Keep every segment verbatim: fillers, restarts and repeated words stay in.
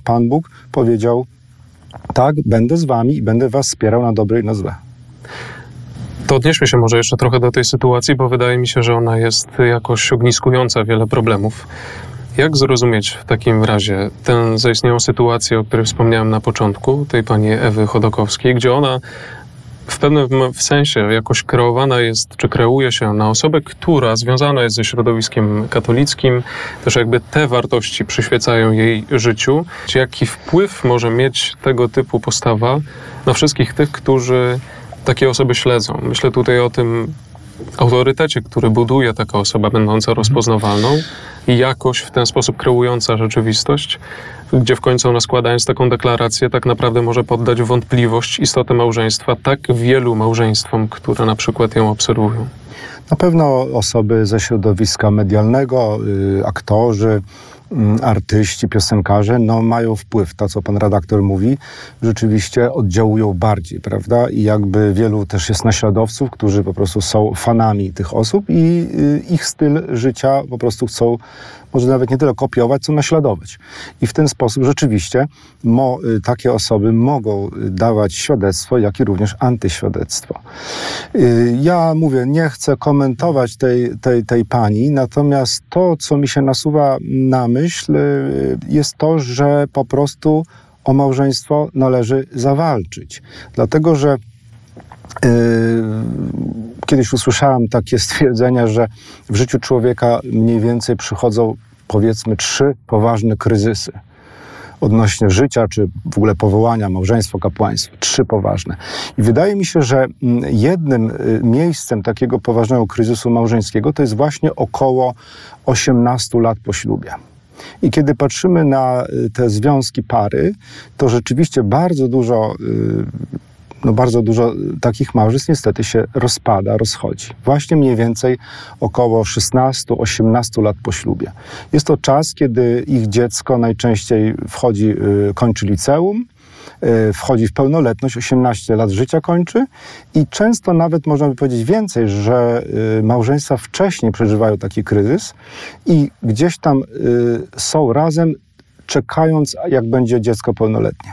Pan Bóg powiedział: tak, będę z wami i będę was wspierał na dobre i na złe. To odnieśmy się może jeszcze trochę do tej sytuacji, bo wydaje mi się, że ona jest jakoś ogniskująca wiele problemów. Jak zrozumieć w takim razie tę zaistniałą sytuację, o której wspomniałem na początku, tej pani Ewy Chodakowskiej, gdzie ona w pewnym sensie jakoś kreowana jest, czy kreuje się na osobę, która związana jest ze środowiskiem katolickim, też jakby te wartości przyświecają jej życiu. Jaki wpływ może mieć tego typu postawa na wszystkich tych, którzy takie osoby śledzą? Myślę tutaj o tym autorytecie, który buduje taka osoba będąca rozpoznawalną i jakoś w ten sposób kreująca rzeczywistość, gdzie w końcu ona, składając taką deklarację, tak naprawdę może poddać w wątpliwość istotę małżeństwa tak wielu małżeństwom, które na przykład ją obserwują. Na pewno osoby ze środowiska medialnego, y, aktorzy, artyści, piosenkarze, no mają wpływ. To, co pan redaktor mówi, rzeczywiście oddziałują bardziej, prawda? I jakby wielu też jest naśladowców, którzy po prostu są fanami tych osób i y, ich styl życia po prostu chcą, może nawet nie tyle kopiować, co naśladować. I w ten sposób rzeczywiście mo, y, takie osoby mogą dawać świadectwo, jak i również antyświadectwo. Y, ja mówię, nie chcę komentować tej, tej, tej pani, natomiast to, co mi się nasuwa na myśl, y, jest to, że po prostu o małżeństwo należy zawalczyć. Dlatego, że Yy, kiedyś usłyszałem takie stwierdzenia, że w życiu człowieka mniej więcej przychodzą, powiedzmy, trzy poważne kryzysy odnośnie życia, czy w ogóle powołania, małżeństwo, kapłaństwo. Trzy poważne. I wydaje mi się, że jednym miejscem takiego poważnego kryzysu małżeńskiego to jest właśnie około osiemnastu lat po ślubie. I kiedy patrzymy na te związki pary, to rzeczywiście bardzo dużo no bardzo dużo takich małżeństw niestety się rozpada, rozchodzi. Właśnie mniej więcej około szesnastu osiemnastu lat po ślubie. Jest to czas, kiedy ich dziecko najczęściej wchodzi, kończy liceum, wchodzi w pełnoletność, osiemnaście lat życia kończy i często nawet można by powiedzieć więcej, że małżeństwa wcześniej przeżywają taki kryzys i gdzieś tam są razem, czekając, jak będzie dziecko pełnoletnie.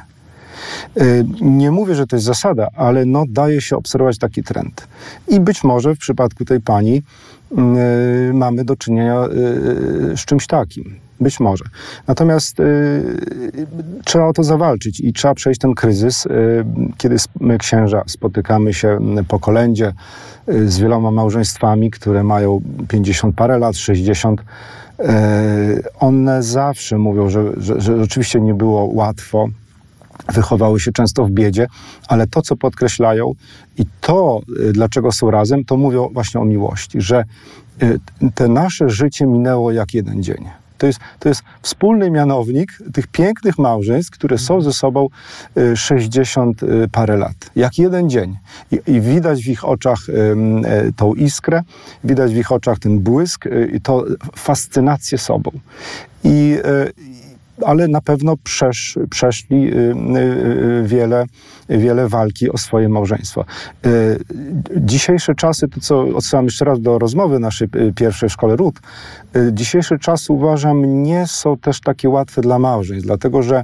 Nie mówię, że to jest zasada, ale no daje się obserwować taki trend. I być może w przypadku tej pani yy, mamy do czynienia yy, z czymś takim. Być może. Natomiast yy, trzeba o to zawalczyć i trzeba przejść ten kryzys, yy, kiedy my, księża, spotykamy się po kolędzie yy, z wieloma małżeństwami, które mają pięćdziesiąt parę lat, sześćdziesiąt. Yy, one zawsze mówią, że, że, że rzeczywiście nie było łatwo. Wychowały się często w biedzie, ale to, co podkreślają i to, dlaczego są razem, to mówią właśnie o miłości, że te nasze życie minęło jak jeden dzień. To jest, to jest wspólny mianownik tych pięknych małżeństw, które są ze sobą sześćdziesiąt parę lat. Jak jeden dzień. I, i widać w ich oczach tą iskrę, widać w ich oczach ten błysk i to fascynację sobą. I ale na pewno przesz, przeszli wiele, wiele walki o swoje małżeństwo. Dzisiejsze czasy, to co odsyłam jeszcze raz do rozmowy naszej pierwszej w Szkole Ród, dzisiejsze czasy, uważam, nie są też takie łatwe dla małżeństw, dlatego że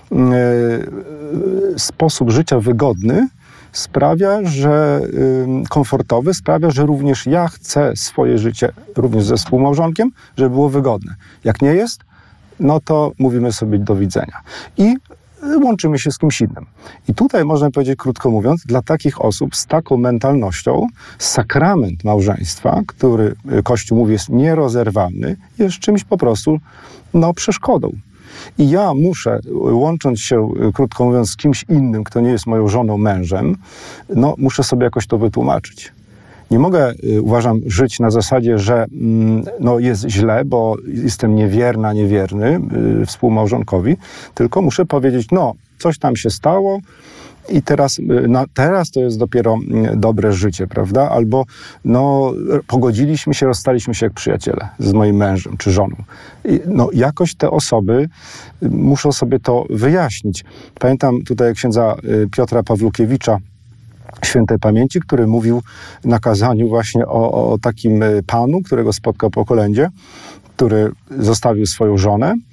sposób życia wygodny sprawia, że komfortowy, sprawia, że również ja chcę swoje życie, również ze współmałżonkiem, żeby było wygodne. Jak nie jest, no to mówimy sobie do widzenia. I łączymy się z kimś innym. I tutaj można powiedzieć, krótko mówiąc, dla takich osób z taką mentalnością sakrament małżeństwa, który Kościół mówi jest nierozerwalny, jest czymś po prostu no, przeszkodą. I ja muszę, łącząc się, krótko mówiąc, z kimś innym, kto nie jest moją żoną, mężem, no muszę sobie jakoś to wytłumaczyć. Nie mogę, uważam, żyć na zasadzie, że no, jest źle, bo jestem niewierna, niewierny y, współmałżonkowi, tylko muszę powiedzieć, no, coś tam się stało i teraz, no, teraz to jest dopiero dobre życie, prawda? Albo no, pogodziliśmy się, rozstaliśmy się jak przyjaciele z moim mężem czy żoną. I, no, jakoś te osoby muszą sobie to wyjaśnić. Pamiętam tutaj księdza Piotra Pawlukiewicza, świętej pamięci, który mówił na kazaniu właśnie o, o takim panu, którego spotkał po kolędzie, który zostawił swoją żonę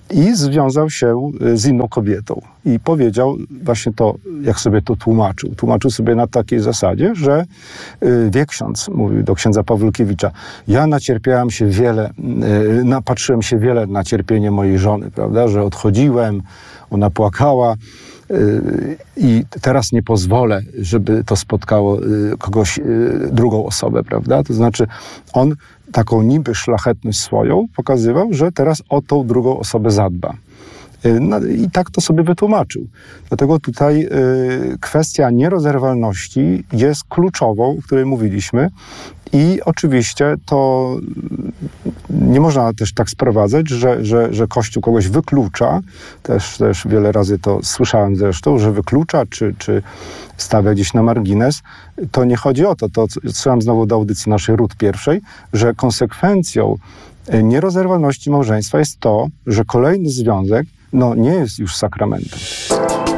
i związał się z inną kobietą. I powiedział właśnie to, jak sobie to tłumaczył. Tłumaczył sobie na takiej zasadzie, że wie ksiądz, mówił do księdza Pawlukiewicza, ja nacierpiałem się wiele, napatrzyłem się wiele na cierpienie mojej żony, prawda, że odchodziłem, ona płakała, i teraz nie pozwolę, żeby to spotkało kogoś, drugą osobę, prawda? To znaczy on taką niby szlachetność swoją pokazywał, że teraz o tą drugą osobę zadba. No, i tak to sobie wytłumaczył. Dlatego tutaj y, kwestia nierozerwalności jest kluczową, o której mówiliśmy i oczywiście to nie można też tak sprowadzać, że, że, że Kościół kogoś wyklucza. Też, też wiele razy to słyszałem zresztą, że wyklucza czy, czy stawia gdzieś na margines. To nie chodzi o to. To odsyłam znowu do audycji naszej Rut pierwszej, że konsekwencją nierozerwalności małżeństwa jest to, że kolejny związek no, nie jest już sakramentem.